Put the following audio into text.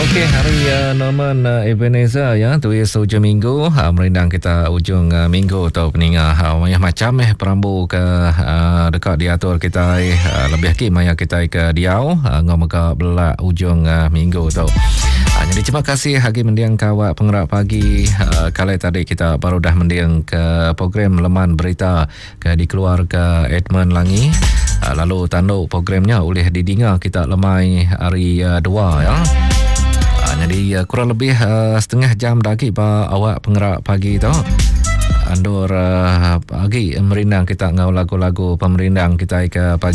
Okey, hari Norman Ebenezer ya, tu ujung minggu, merindang kita ujung minggu atau peningah banyak macam perambu ke dekat diatur kita lebih ki maya kita ke Diau ngomaka belak ujung minggu tu. Jadi terima kasih hagi mendiang kawak pengerak pagi. Kali tadi kita baru dah mendiang ke program Leman Berita ke dikeluar ke Edmund Langi. Lalu tanduk programnya oleh didengar kita lemai hari 2 ya. Jadi kurang lebih setengah jam lagi awak pengerak pagi tu. Andur pagi merindang kita ngau lagu-lagu pemerindang kita ke pagi.